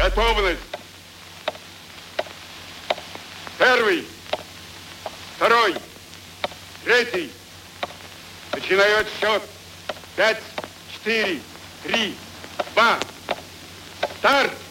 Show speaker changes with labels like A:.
A: Готовность. Первый, второй, третий. Начинаю отсчет. 5, 4, 3, 2. Старт!